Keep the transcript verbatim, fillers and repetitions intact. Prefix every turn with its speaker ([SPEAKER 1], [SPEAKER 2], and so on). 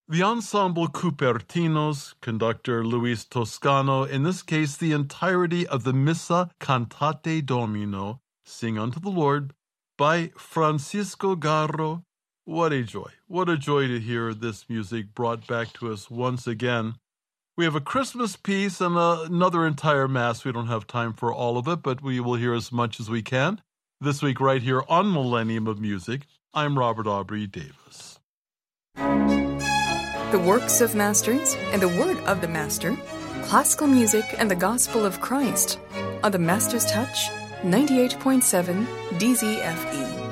[SPEAKER 1] The ensemble Cupertinos, conductor Luis Toscano, in this case the entirety of the Missa Cantate Domino, Sing Unto the Lord, by Francisco Garro. What a joy. What a joy to hear this music brought back to us once again. We have a Christmas piece and a, another entire Mass. We don't have time for all of it, but we will hear as much as we can. This week right here on Millennium of Music, I'm Robert Aubrey Davis.
[SPEAKER 2] The works of masters and the word of the master, classical music and the gospel of Christ on the Master's Touch, ninety-eight point seven D Z F E.